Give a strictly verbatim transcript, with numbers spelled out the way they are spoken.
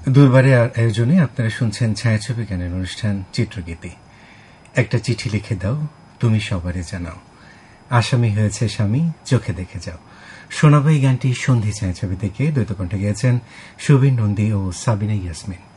দুর্বারের আয়োজনে আপনারা শুনছেন ছায়াছবি গানের অনুষ্ঠান চিত্রগীতি। একটা চিঠি লিখে দাও, তুমি সবারে জানাও, আসামি হয়েছে স্বামী, চোখে দেখে যাও। শোনাবো এই গানটি সন্ধি ছায়াছবি থেকে। দ্বৈতকণ্ঠে গেয়েছেন সুবীর নন্দী ও সাবিনা ইয়াসমিন।